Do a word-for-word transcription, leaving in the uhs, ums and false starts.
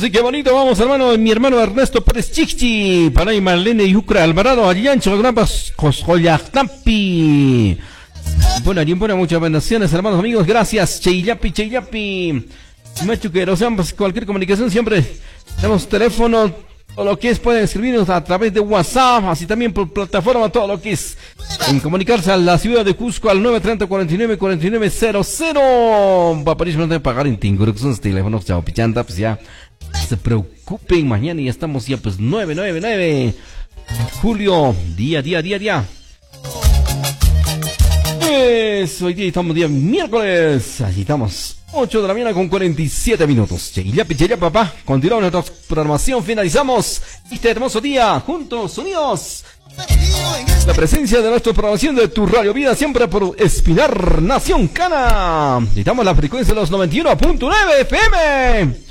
sí, qué bonito. Vamos, hermano, mi hermano Ernesto Pérez Chichi, para y Marlene Yucra Alvarado, Alliancho, Grampas, Coscoyactampi. Buena, bien buena, muchas bendiciones, hermanos, amigos, gracias. Cheillapi, Cheillapi. Machuquero, o sea, pues, cualquier comunicación siempre tenemos teléfono, todo lo que es, pueden escribirnos a través de WhatsApp, así también por plataforma, todo lo que es en comunicarse a la ciudad de Cusco al nueve treinta, cuarenta y nueve, cuarenta y nueve cero cero. Va a parir, no te pagar en Tingo, que son los teléfonos, chao, pichanta, pues ya, no se preocupen, mañana ya estamos ya, pues, nueve nueve nueve. Julio, día, día, día, día. Pues, hoy día estamos día miércoles, así estamos. ocho de la mañana con cuarenta y siete minutos. Ya, ya, papá. Continuamos nuestra programación. Finalizamos este hermoso día juntos, unidos. La presencia de nuestra programación de tu Radio Vida, siempre por Espinar Nación Cana. Necesitamos la frecuencia de los noventa y uno punto nueve F M.